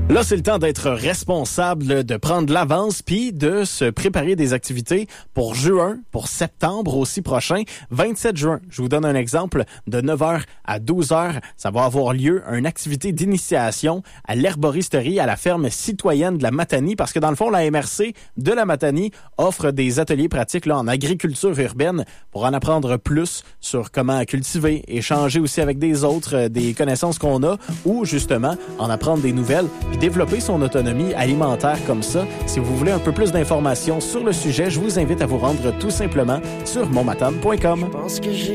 Là, c'est le temps d'être responsable, de prendre l'avance puis de se préparer des activités pour juin, pour septembre aussi prochain, 27 juin. Je vous donne un exemple, de 9h à 12h, ça va avoir lieu une activité d'initiation à l'herboristerie à la ferme citoyenne de la Matanie parce que dans le fond, la MRC de la Matanie offre des ateliers pratiques là, en agriculture urbaine pour en apprendre plus sur comment cultiver, échanger aussi avec des autres, des connaissances qu'on a ou justement en apprendre des nouvelles puis développer son autonomie alimentaire comme ça. Si vous voulez un peu plus d'informations sur le sujet, je vous invite à vous rendre tout simplement sur monmatane.com.